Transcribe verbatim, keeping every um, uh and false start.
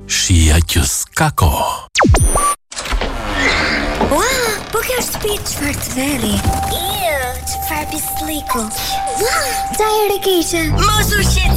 și ia chiusca kohë. Ua, po kjo është shtëpi çfarë veri. Iu, çfarë pisliku. Ua, ta ere keqe. Mos u shqetëso.